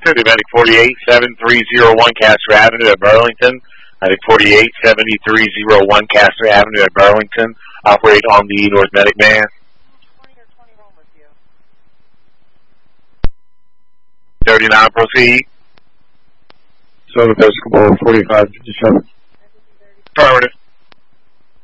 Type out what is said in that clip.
to Medic 487301 Castro Avenue at Burlington. Medic 487301 Castro Avenue at Burlington. Operate on the North Medic man. 39, proceed. Southern Episcopal 4557. Affirmative.